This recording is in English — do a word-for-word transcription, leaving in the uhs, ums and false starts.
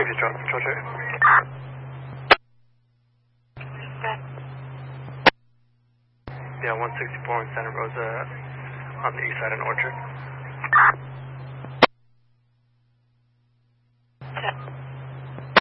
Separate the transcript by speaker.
Speaker 1: you drop control check? Yeah, one sixty-four in Santa Rosa on the east side of Orchard.